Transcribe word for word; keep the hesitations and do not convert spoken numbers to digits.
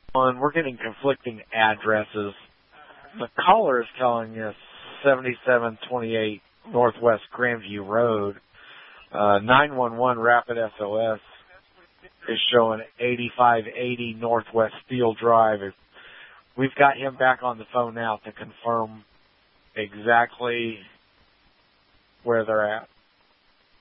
One, we're getting conflicting addresses. The caller is telling us seventy-seven twenty-eight Northwest Grandview Road. Uh, nine one one Rapid S O S is showing eighty-five eighty Northwest Steel Drive. We've got him back on the phone now to confirm exactly where they're at.